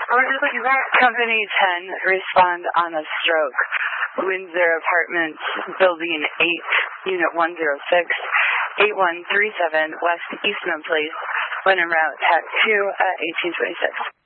Company 10, respond on a stroke. Windsor Apartments, Building 8, Unit 106, 8137 West Eastman Place, when en route, TAC 2 at 1826.